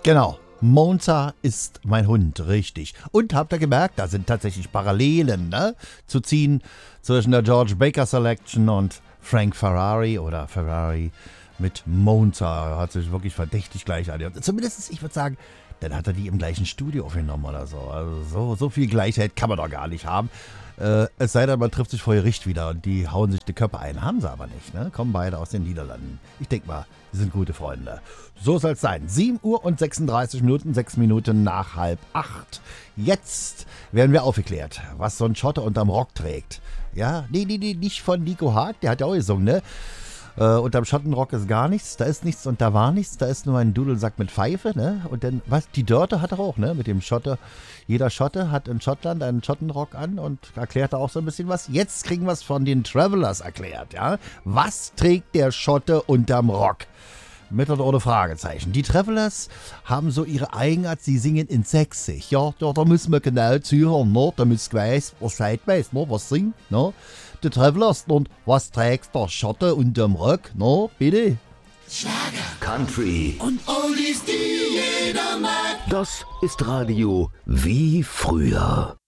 Genau. Monza ist mein Hund, richtig. Und habt ihr gemerkt, da sind tatsächlich Parallelen, ne, zu ziehen zwischen der George Baker Selection und Frank Ferrari oder Ferrari mit Monza. Hat sich wirklich verdächtig gleich an. Zumindest, ich würde sagen, dann hat er die im gleichen Studio aufgenommen oder so. Also so viel Gleichheit kann man doch gar nicht haben. Es sei denn, man trifft sich vor Gericht wieder und die hauen sich die Köpfe ein. Haben sie aber nicht, ne? Kommen beide aus den Niederlanden. Ich denke mal, sie sind gute Freunde. So soll es sein. 7 Uhr und 36 Minuten, 6 Minuten nach 7:30. Jetzt werden wir aufgeklärt, was so ein Schotte unterm Rock trägt. Ja, nee, nicht von Nico Haag, der hat ja auch gesungen, ne? Unterm Schottenrock ist gar nichts, da ist nichts und da war nichts, da ist nur ein Dudelsack mit Pfeife, ne? Und dann, was, die Dörte hat er auch, ne? Mit dem Schotte. Jeder Schotte hat in Schottland einen Schottenrock an und erklärt da auch so ein bisschen was. Jetzt kriegen wir es von den Travelers erklärt, ja? Was trägt der Schotte unterm Rock? Mit oder ohne Fragezeichen. Die Travelers haben so ihre Eigenart, sie singen in Sächsisch. Ja, da müssen wir genau zuhören, ne? Damit ihr weißt, was seid weiß, ne? Was singt, ne? Die Travelers, und was trägt der Schotte unterm Rock, ne? Bitte? Schlager, Country und Oldies, die jeder mag. Das ist Radio wie früher.